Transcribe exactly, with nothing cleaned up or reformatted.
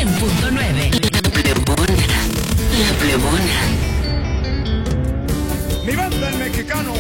cien punto nueve. Plebona, la plebona. Mi banda el mexicano.